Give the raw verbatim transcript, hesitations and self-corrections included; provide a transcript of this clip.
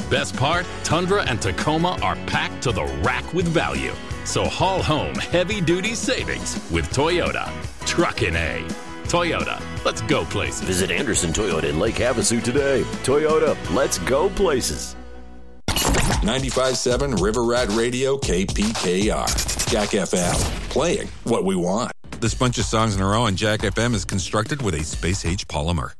Best part, Tundra and Tacoma are packed to the rack with value. So haul home heavy-duty savings with Toyota. Truckin' A. Toyota, let's go places. Visit Anderson Toyota in Lake Havasu today. Toyota, let's go places. ninety-five point seven River Rat Radio, K P K R. Jack F M, playing what we want. This bunch of songs in a row on Jack F M is constructed with a space-age polymer.